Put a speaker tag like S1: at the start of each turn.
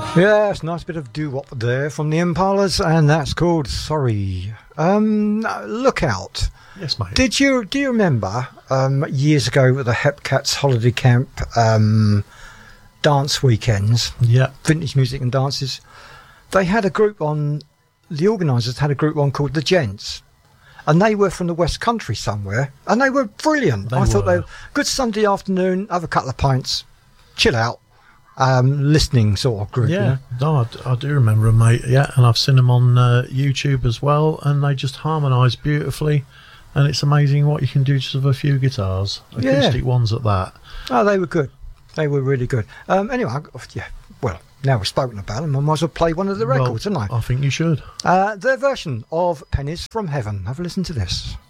S1: Yeah, it's a nice bit of doo-wop there from the Impalas, and that's called Sorry. Look Out.
S2: Yes, mate.
S1: Do you remember years ago at the Hepcats holiday camp dance weekends?
S2: Yeah.
S1: Vintage music and dances. They had a group on. The organisers had a group on called the Gents, and they were from the West Country somewhere, and they were brilliant. I thought they were good Sunday afternoon, have a couple of pints, chill out. Listening sort of group.
S2: Yeah, no, I do remember them, mate. Yeah, and I've seen them on YouTube as well, and they just harmonise beautifully. And it's amazing what you can do just with a few guitars, acoustic ones at that.
S1: Oh, they were good. They were really good. Anyway, well, now we've spoken about them, I might as well play one of the records, haven't I?
S2: I think you should.
S1: Their version of Pennies from Heaven. Have a listen to this.